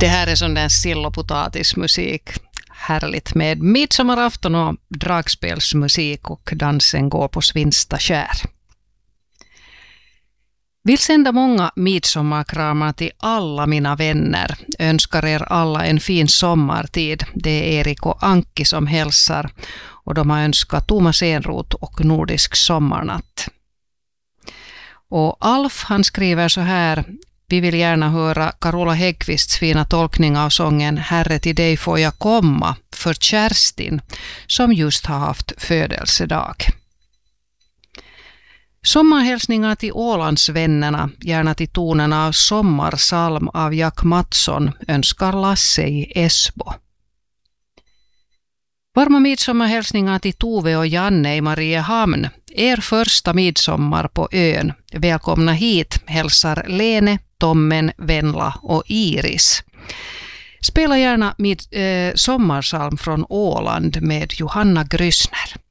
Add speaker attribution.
Speaker 1: Det här är sån där sill- och potatismusik. Härligt med midsommarafton och dragspelsmusik och dansen går på svinsta skär. Vill sända många midsommarkramar till alla mina vänner. Önskar er alla en fin sommartid. Det är Erik och Anki som hälsar och de har önskat Thomas Enroth och Nordisk sommarnatt. Och Alf han skriver så här: vi vill gärna höra Carola Häggkvists fina tolkning av sången Herre till dig får jag komma för Kerstin som just har haft födelsedag. Sommarhälsningar till Ålandsvännerna, gärna till tonerna av Sommarsalm av Jack Mattsson, önskar Lasse i Esbo. Varma midsommarhälsningar till Tove och Janne i Mariehamn. Er första midsommar på ön. Välkomna hit, hälsar Lene, Tommen, Venla och Iris. Spela gärna sommarsalm från Åland med Johanna Grysner.